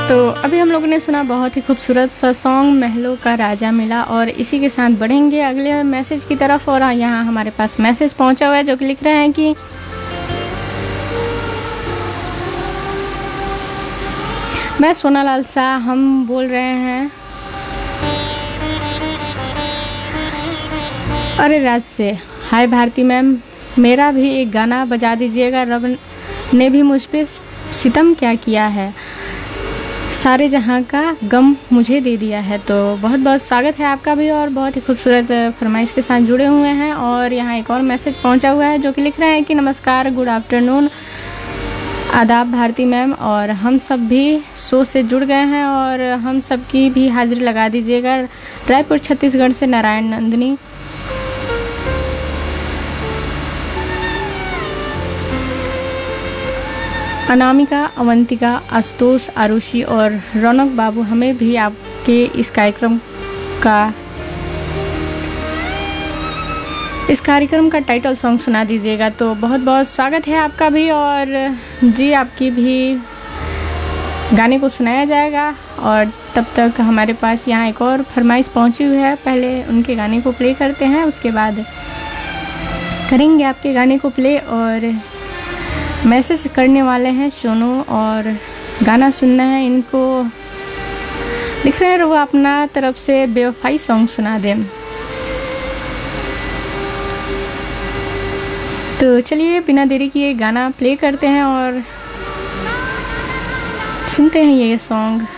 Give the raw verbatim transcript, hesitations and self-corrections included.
तो अभी हम लोगों ने सुना बहुत ही खूबसूरत सा सॉन्ग महलों का राजा मिला, और इसी के साथ बढ़ेंगे अगले मैसेज की तरफ। और यहाँ हमारे पास मैसेज पहुँचा हुआ है जो कि लिख रहे हैं कि मैं सोनालाल शाह, हम बोल रहे हैं अरे राज से। हाय भारती मैम, मेरा भी एक गाना बजा दीजिएगा। रब ने भी मुझ पे सितम क्या किया है, सारे जहां का गम मुझे दे दिया है। तो बहुत बहुत स्वागत है आपका भी, और बहुत ही खूबसूरत फरमाइश के साथ जुड़े हुए हैं। और यहाँ एक और मैसेज पहुंचा हुआ है जो कि लिख रहे हैं कि नमस्कार, गुड आफ्टरनून, आदाब भारती मैम, और हम सब भी शो से जुड़ गए हैं और हम सब की भी हाजिरी लगा दीजिएगा। रायपुर छत्तीसगढ़ से नारायण नंदिनी। अनामिका, अवंतिका, आशुतोष, आरुषि और रौनक बाबू, हमें भी आपके इस कार्यक्रम का इस कार्यक्रम का टाइटल सॉन्ग सुना दीजिएगा। तो बहुत बहुत स्वागत है आपका भी, और जी आपकी भी गाने को सुनाया जाएगा। और तब तक हमारे पास यहाँ एक और फरमाइश पहुँची हुई है, पहले उनके गाने को प्ले करते हैं, उसके बाद करेंगे आपके गाने को प्ले। और मैसेज करने वाले हैं सोनू, और गाना सुनना है इनको, लिख रहे हैं वो अपना तरफ से बेवफाई सॉन्ग सुना दें। तो चलिए बिना देरी किए गाना प्ले करते हैं और सुनते हैं ये सॉन्ग।